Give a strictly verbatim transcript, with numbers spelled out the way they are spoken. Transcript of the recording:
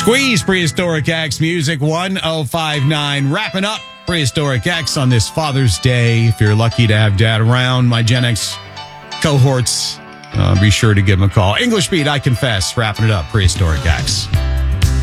Squeeze Prehistoric X Music one oh five point nine. Wrapping up Prehistoric X on this Father's Day. If you're lucky to have Dad around, my Gen X cohorts, uh, be sure to give him a call. English Beat, I Confess. Wrapping it up, Prehistoric X.